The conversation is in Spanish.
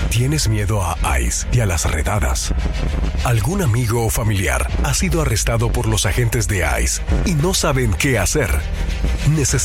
¿Tienes miedo a ICE y a las redadas? ¿Algún amigo o familiar ha sido arrestado por los agentes de ICE y no saben qué hacer?